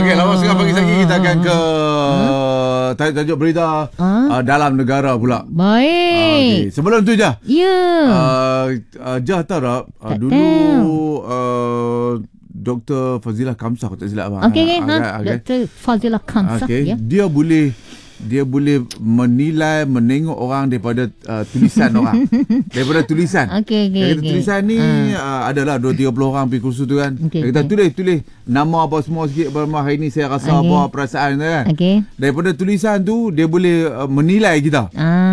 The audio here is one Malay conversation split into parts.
Okey, lawan sekarang pagi lagi kita akan ke tajuk berita dalam negara pula. Baik. Okay. Sebelum tu Jah. Ya. Jah tahu tak? Dulu Dr. Fazilah Kamsah, aku tak silap abang. Okey. Dr. Fazilah Kamsah. Okay. Dia boleh menilai, menengok orang daripada tulisan orang. Daripada tulisan. Okey. Tulisan ni adalah 2-30 orang pergi kursus tu kan. Okay, kita tulis nama apa semua sikit, hari ni saya rasa apa perasaan tu kan. Okey. Daripada tulisan tu dia boleh menilai kita.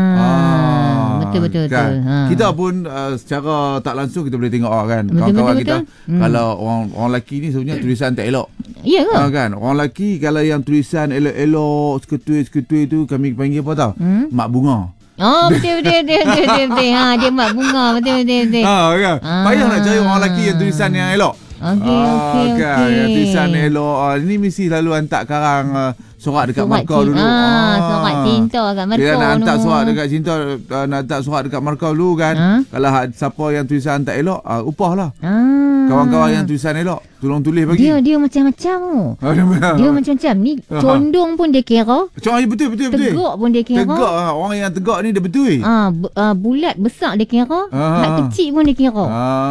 Betul. Kan? Kita pun secara tak langsung kita boleh tengok kan. Kawan-kawan kita kalau orang lelaki ni sebenarnya tulisan tak elok. Ya ke? Kan? Orang lelaki kalau yang tulisan elok-elok, seketui tu kami panggil apa tau? Mak bunga. Oh, betul. Dia mak bunga. Betul. Kan? Payah nak cari orang lelaki yang tulisan yang elok. Okey. Yang tulisan elok. Ini mesti lalu hantar karang surat dekat markah dulu. Surat cinta kat markah. Dia nak hantar surat dekat cinta, nak hantar surat dekat markah dulu kan. Kalau siapa yang tulisan tak elok, upahlah. Kawan-kawan yang tulisan elok, tolong tulis bagi. Dia macam-macam tu. Dia macam-macam ni. Condong pun dia kira. Betul. Tegak pun dia kira. Tegak orang yang tegak ni dia betul. Bulat besar dia kira. Hak kecil pun dia kira.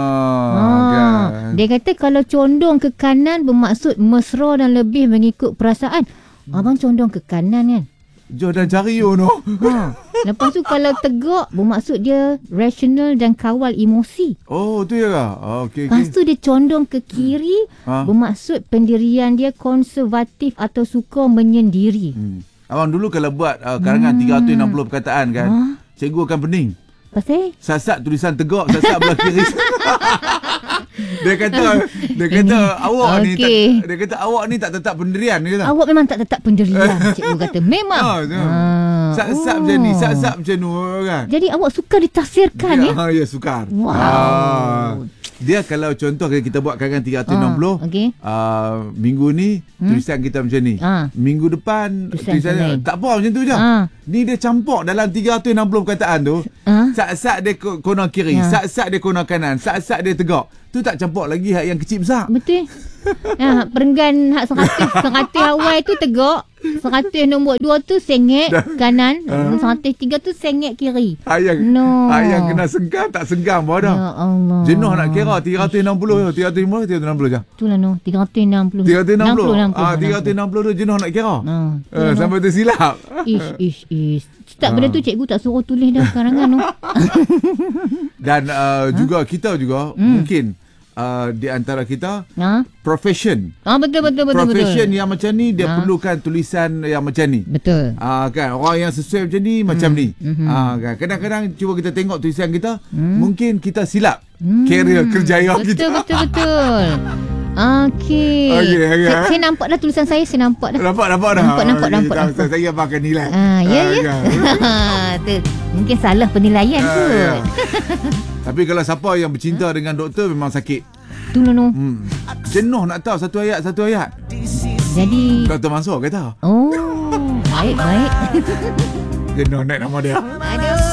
Kan. Dia kata kalau condong ke kanan bermaksud mesra dan lebih mengikut perasaan. Abang condong ke kanan kan? Jom dah cari no. Lepas tu kalau tegak bermaksud dia rasional dan kawal emosi. Oh, tu ya ke? Okey. Lepas tu dia condong ke kiri bermaksud pendirian dia konservatif atau suka menyendiri. Abang dulu kalau buat karangan 360 perkataan kan, cikgu akan pening. Pasal? Sasat tulisan tegak, sasat belah kiri. Dia kata awak ni dia kata awak ni tak tetap pendirian dia kata. Awak memang tak tetap pendirian, cikgu kata. Memang. Sat-sat macam ni, sat-sat macam tu kan. Jadi awak suka ditafsirkan ya? Ya, sukar. Wow. Dia kalau contoh kita buat karangan 360, minggu ni tulisan kita macam ni. Minggu depan tulisan tak apa macam tu je. Ni dia campur dalam 360 perkataan tu. Sat-sat dia kona kiri, sat-sat dia kona kanan, sat-sat dia tegak. Tu tak campur lagi hak yang kecil besar. Betul. Perenggan hak 100 awal tu tegak. 100 nombor 2 tu sengit kanan, 103 tu sengit kiri. Yang kena senggang tak senggang pun dah. Ya Allah. Jenuh nak kira 360 je. Itulah 360. 360 tu jenuh nak kira. Sampai tu silap. Ish. Tak benda tu cikgu tak suruh tulis dah karangan tu. Dan juga kita juga mungkin di antara kita profession. Betul. Profession yang macam ni dia perlukan tulisan yang macam ni. Betul. Kan orang yang sesuai macam ni macam ni. Kan kadang-kadang cuba kita tengok tulisan kita, mungkin kita silap career kerjaya kita. Betul. Okey. Saya nampak dah tulisan saya, Nampak dah. Nampak. Saya akan nilai. Ya. Mungkin salah penilaian kot. Tapi kalau siapa yang bercinta dengan doktor memang sakit. Tu no. Jenuh nak tahu satu ayat. Jadi Dr. Mansur kata. Oh, baik. Jenuh nak nama dia. Aduh.